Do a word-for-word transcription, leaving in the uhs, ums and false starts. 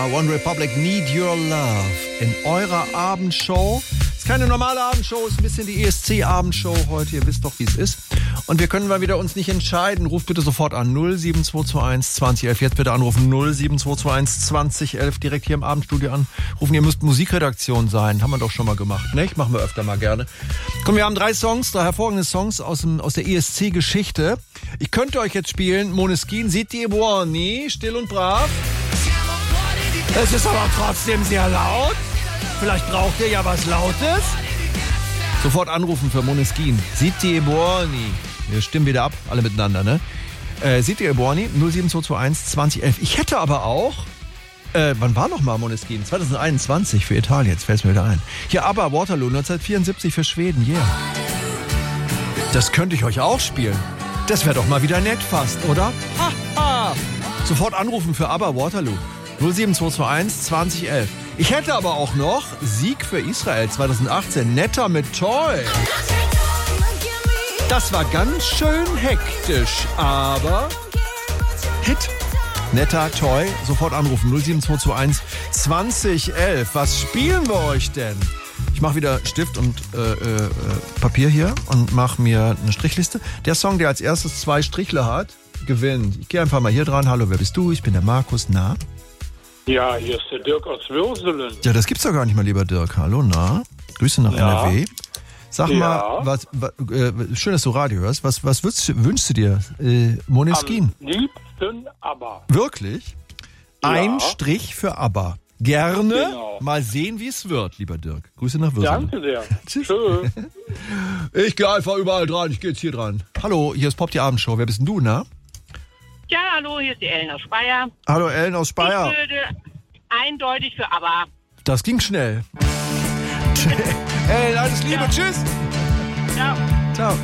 ABBA, One Republic, Need Your Love in eurer Abendshow. Ist keine normale Abendshow, ist ein bisschen die E S C-Abendshow heute. Ihr wisst doch, wie es ist. Und wir können mal wieder uns nicht entscheiden. Ruft bitte sofort an null sieben zwei zwei eins zwanzig elf. Jetzt bitte anrufen null sieben zwei zwei eins zwanzig elf. Direkt hier im Abendstudio anrufen. Ihr müsst Musikredaktion sein. Haben wir doch schon mal gemacht, ne? Machen wir öfter mal gerne. Komm, wir haben drei Songs, drei hervorragende Songs aus, dem, aus der E S C-Geschichte. Ich könnte euch jetzt spielen. Måneskin, Siti Buoni, still und brav. Es ist aber trotzdem sehr laut. Vielleicht braucht ihr ja was Lautes. Sofort anrufen für Måneskin. Siti Buoni. Wir stimmen wieder ab, alle miteinander, ne? Äh, Siti Buoni, null sieben zwei zwei eins zwanzig elf. Ich hätte aber auch... Äh, wann war noch mal Måneskin? zwanzig einundzwanzig für Italien, jetzt fällt es mir wieder ein. Hier ABBA, Waterloo, neunzehnhundertvierundsiebzig für Schweden, yeah. Das könnte ich euch auch spielen. Das wäre doch mal wieder nett fast, oder? Ha, ha. Sofort anrufen für ABBA, Waterloo. null sieben zwei zwei eins zwanzig elf. Ich hätte aber auch noch Sieg für Israel zwanzig achtzehn. Netter mit Toy. Das war ganz schön hektisch, aber Hit. Netter Toy. Sofort anrufen. null sieben zwei zwei eins zwanzig elf. Was spielen wir euch denn? Ich mache wieder Stift und äh, äh, Papier hier und mache mir eine Strichliste. Der Song, der als erstes zwei Strichle hat, gewinnt. Ich gehe einfach mal hier dran. Hallo, wer bist du? Ich bin der Markus. Na? Ja, hier ist der Dirk aus Würselen. Ja, das gibt's doch gar nicht mal, lieber Dirk. Hallo, na? Grüße nach Ja. N R W. Sag Ja. mal, was, was äh, schön, dass du Radio hörst. Was, was wünschst, wünschst du dir? Äh, Måneskin? Am liebsten ABBA. Wirklich? Ein Ja. Strich für ABBA. Gerne. Genau. Mal sehen, wie es wird, lieber Dirk. Grüße nach Würselen. Danke sehr. Tschüss. Tschüss. Ich gehe einfach überall dran. Ich gehe jetzt hier dran. Hallo, hier ist Pop die Abendshow. Wer bist denn du, na? Ja, hallo, hier ist die Ellen aus Speyer. Hallo, Ellen aus Speyer. Ich würde eindeutig für ABBA. Das ging schnell. Ellen, alles Liebe. Ja. Tschüss. Ciao. Ciao.